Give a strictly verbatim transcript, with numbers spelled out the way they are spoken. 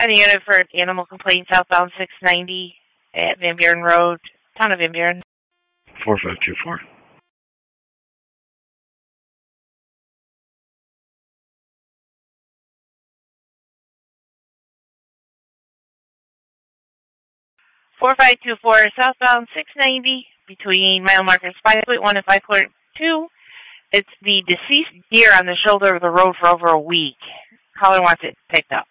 Any unit for animal complaint southbound six ninety at Van Buren Road, town of Van Buren. four five two four. four five two four southbound six ninety between mile markers five point one and five point two. It's the deceased deer on the shoulder of the road for over a week. Caller wants it picked up.